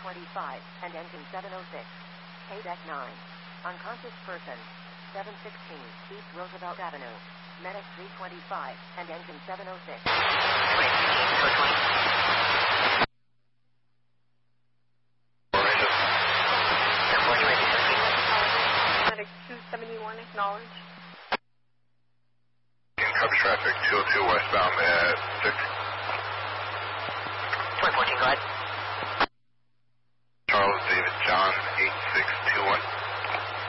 325 and engine 706. Deck 9. Unconscious person. 716 East Roosevelt Avenue. Medic 325 and engine 706. Medic 271 acknowledged. Copy traffic 202 westbound at 6. 2014, go ahead.